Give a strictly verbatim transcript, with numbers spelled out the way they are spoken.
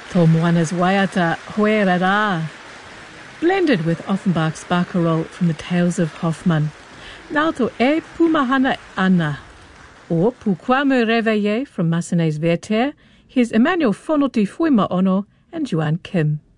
Tho Moana's Waiata Huera Ra, blended with Offenbach's Barcarolle from the Tales of Hoffmann. Now to E Pumahana Anna, or Pourquoi me réveiller from Massenet's Werther, here's Emmanuel Fonoti Fuima Ono and Joanne Kim.